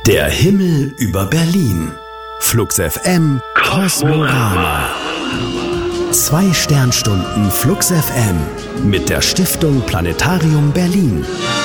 Der Himmel über Berlin. Flux FM Kosmorama. 2 Sternstunden Flux FM mit der Stiftung Planetarium Berlin.